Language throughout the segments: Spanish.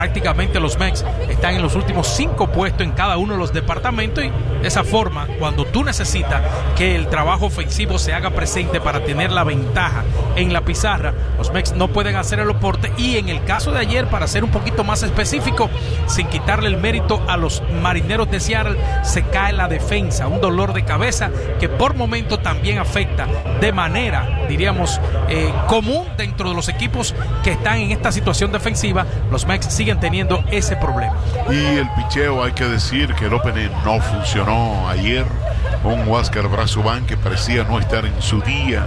Prácticamente los Mex están en los últimos 5 puestos en cada uno de los departamentos, y de esa forma, cuando tú necesitas que el trabajo ofensivo se haga presente para tener la ventaja en la pizarra, los Mex no pueden hacer el aporte. Y en el caso de ayer, para ser un poquito más específico, sin quitarle el mérito a los Marineros de Seattle, se cae la defensa, un dolor de cabeza que por momento también afecta de manera, diríamos, común dentro de los equipos que están en esta situación defensiva. Los Mex siguen teniendo ese problema. Y el picheo, hay que decir que el opening no funcionó ayer. Un Huáscar Brazoban que parecía no estar en su día,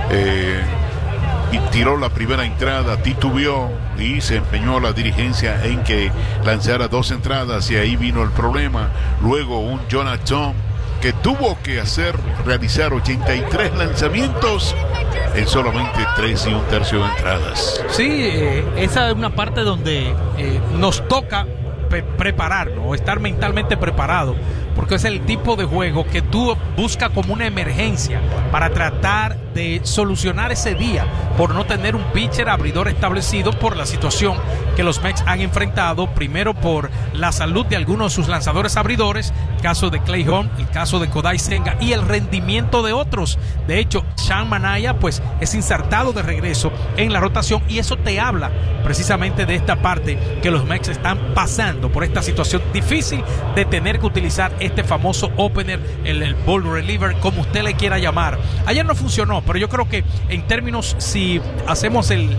y tiró la primera entrada, titubeó y se empeñó la dirigencia en que lanzara 2 entradas, y ahí vino el problema. Luego un Jonathan que tuvo que realizar 83 lanzamientos en solamente 3 1/3 de entradas. Sí, esa es una parte donde nos toca prepararnos o estar mentalmente preparado, porque es el tipo de juego que tú buscas como una emergencia para tratar de solucionar ese día por no tener un pitcher abridor establecido, por la situación que los Mex han enfrentado, primero por la salud de algunos de sus lanzadores abridores, el caso de Clay Holmes, el caso de Kodai Senga, y el rendimiento de otros. De hecho, Sean Manaea pues es insertado de regreso en la rotación, y eso te habla precisamente de esta parte que los Mex están pasando por esta situación difícil de tener que utilizar este famoso opener, el ball reliever, como usted le quiera llamar. Ayer no funcionó, pero yo creo que en términos, si hacemos el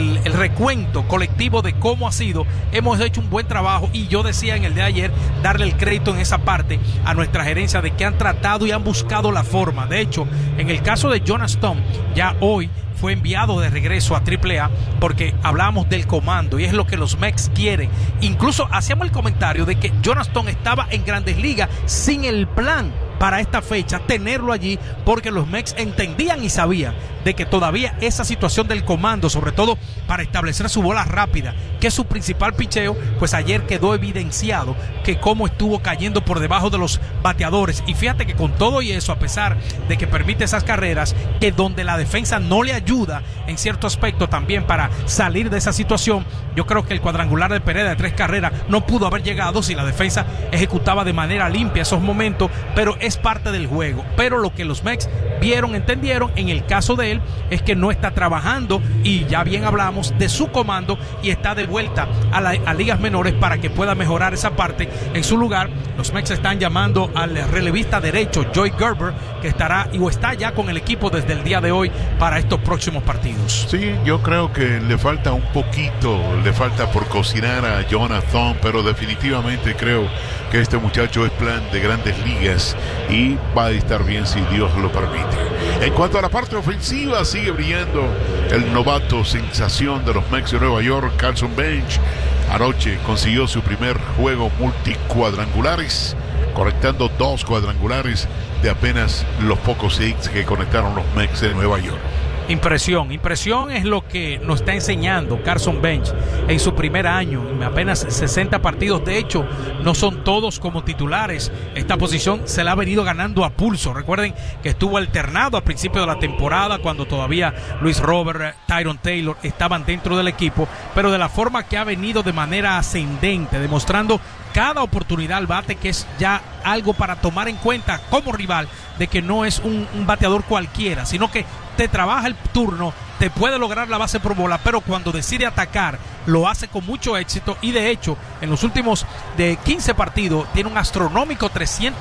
recuento colectivo de cómo ha sido, hemos hecho un buen trabajo. Y yo decía en el de ayer, darle el crédito en esa parte a nuestra gerencia de que han tratado y han buscado la forma. De hecho, en el caso de Jonathan, ya hoy fue enviado de regreso a AAA, porque hablábamos del comando y es lo que los Mex quieren. Incluso hacíamos el comentario de que Jonathan estaba en Grandes Ligas sin el plan para esta fecha, tenerlo allí, porque los Mex entendían y sabían de que todavía esa situación del comando, sobre todo para establecer su bola rápida, que es su principal picheo, pues ayer quedó evidenciado que cómo estuvo cayendo por debajo de los bateadores. Y fíjate que con todo y eso, a pesar de que permite esas carreras, que donde la defensa no le ayuda en cierto aspecto también para salir de esa situación, yo creo que el cuadrangular de Pereda de 3 carreras no pudo haber llegado si la defensa ejecutaba de manera limpia esos momentos, pero es parte del juego. Pero lo que los Mex vieron, entendieron en el caso de él, es que no está trabajando, y ya bien hablamos de su comando, y está de vuelta a ligas menores para que pueda mejorar esa parte. En su lugar, los Mex están llamando al relevista derecho Joey Gerber, que estará o está ya con el equipo desde el día de hoy para estos próximos partidos. Sí, yo creo que le falta un poquito, le falta por cocinar a Jonathan, pero definitivamente creo que este muchacho es plan de Grandes Ligas y va a estar bien si Dios lo permite. En cuanto a la parte ofensiva, sigue brillando el novato sensación de los Mex de Nueva York, Carson Bench. Anoche consiguió su primer juego multicuadrangulares, conectando 2 cuadrangulares de apenas los pocos hits que conectaron los Mex de Nueva York. Impresión es lo que nos está enseñando Carson Bench en su primer año, apenas 60 partidos. De hecho, no son todos como titulares. Esta posición se la ha venido ganando a pulso. Recuerden que estuvo alternado al principio de la temporada, cuando todavía Luis Robert, Tyron Taylor estaban dentro del equipo, pero de la forma que ha venido de manera ascendente, demostrando cada oportunidad al bate, que es ya algo para tomar en cuenta como rival, de que no es un bateador cualquiera, sino que te trabaja el turno, te puede lograr la base por bola, pero cuando decide atacar lo hace con mucho éxito. Y de hecho, en los últimos de 15 partidos tiene un astronómico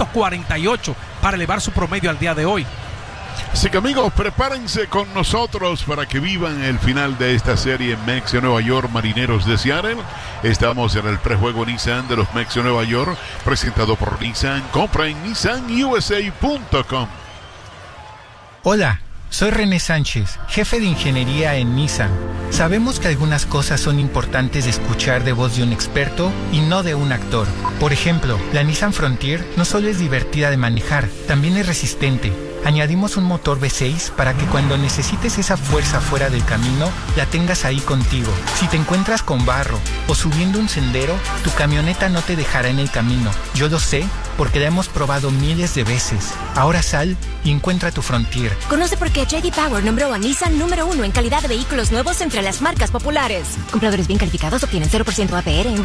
348 para elevar su promedio al día de hoy. Así que, amigos, prepárense con nosotros para que vivan el final de esta serie Mex de Nueva York, Marineros de Seattle. Estamos en el prejuego Nissan de los Mex de Nueva York, presentado por Nissan. Compra en nissanusa.com. Hola, soy René Sánchez, jefe de ingeniería en Nissan. Sabemos que algunas cosas son importantes de escuchar de voz de un experto y no de un actor. Por ejemplo, la Nissan Frontier no solo es divertida de manejar, también es resistente. Añadimos un motor V6 para que cuando necesites esa fuerza fuera del camino, la tengas ahí contigo. Si te encuentras con barro o subiendo un sendero, tu camioneta no te dejará en el camino. Yo lo sé porque la hemos probado miles de veces. Ahora sal y encuentra tu Frontier. Conoce por qué J.D. Power nombró a Nissan número 1 en calidad de vehículos nuevos entre las marcas populares. Compradores bien calificados obtienen 0% APR en